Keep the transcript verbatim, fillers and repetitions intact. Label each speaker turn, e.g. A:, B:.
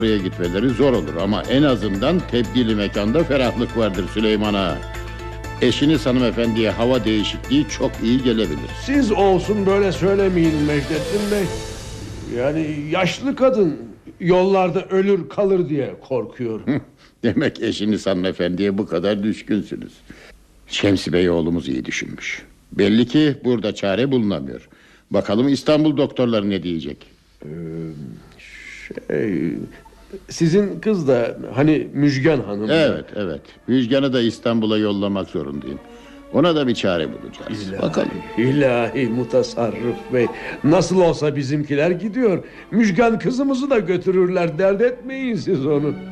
A: Oraya gitmeleri zor olur ama en azından tebdili mekanda ferahlık vardır Süleyman Ağa. Eşiniz hanımefendiye hava değişikliği çok iyi gelebilir.
B: Siz olsun böyle söylemeyin Mecdettin Bey. Yani yaşlı kadın yollarda ölür kalır diye korkuyorum.
A: Demek eşiniz hanımefendiye bu kadar düşkünsünüz. Şemsi Bey oğlumuz iyi düşünmüş. Belli ki burada çare bulunamıyor. Bakalım İstanbul doktorları ne diyecek?
B: Ee, şey, sizin kız da hani Müjgan Hanım.
A: Evet evet. Müjgan'ı da İstanbul'a yollamak zorundayım. Ona da bir çare bulacağız.
B: İlahi,
A: Bakalım.
B: ilahi mutasarrıf bey. Nasıl olsa bizimkiler gidiyor. Müjgan kızımızı da götürürler. Dert etmeyin siz onu.